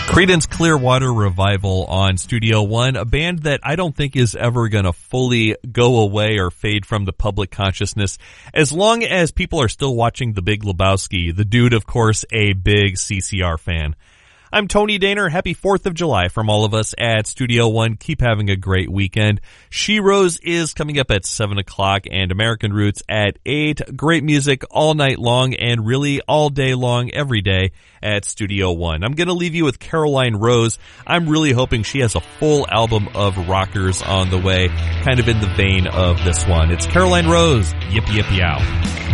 Creedence Clearwater Revival on Studio One, a band that I don't think is ever going to fully go away or fade from the public consciousness as long as people are still watching The Big Lebowski. The dude, of course, a big CCR fan. I'm Tony Daner. Happy 4th of July from all of us at Studio One. Keep having a great weekend. She Rose is coming up at 7 o'clock and American Roots at 8. Great music all night long and really all day long every day at Studio One. I'm going to leave you with Caroline Rose. I'm really hoping she has a full album of rockers on the way, kind of in the vein of this one. It's Caroline Rose. Yip, yip, yow.